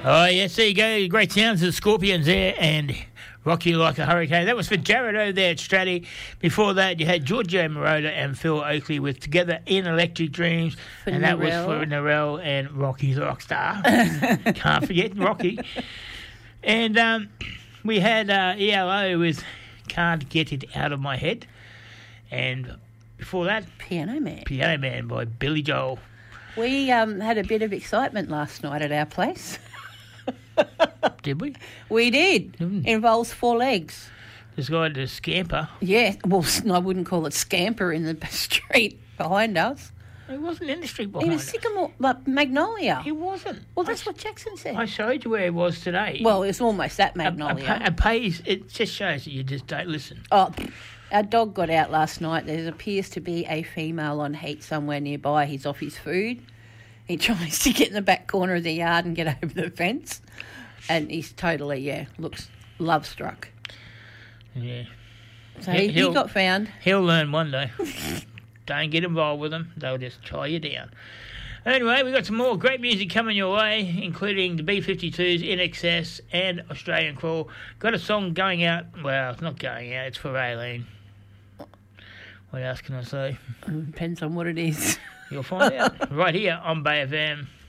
Oh, yes, there you go. Great sounds of the Scorpions there and Rock You Like a Hurricane. That was for Jared O there at Stratty. Before that, you had Giorgio Moroder and Phil Oakley with Together in Electric Dreams. And that was for Narelle and Rocky the Rockstar. Can't forget Rocky. And we had ELO with Can't Get It Out of My Head. And before that, Piano Man. Piano Man by Billy Joel. We had a bit of excitement last night at our place. Did we? We did. Involves 4 legs. This guy did a scamper. Yeah, well, I wouldn't call it scamper in the street behind us. He wasn't in the street behind us. He was Sycamore, Magnolia. He wasn't. Well, that's what Jackson said. I showed you where he was today. Well, it's almost that Magnolia. It just shows that you just don't listen. Oh, our dog got out last night. There appears to be a female on heat somewhere nearby. He's off his food. He tries to get in the back corner of the yard and get over the fence. And he's totally, looks love-struck. Yeah. So he got found. He'll learn one day. Don't get involved with them. They'll just tie you down. Anyway, we've got some more great music coming your way, including the B-52s, In Excess, and Australian Crawl. Got a song going out. Well, it's not going out. It's for Aileen. What else can I say? Depends on what it is. You'll find out right here on Bay FM.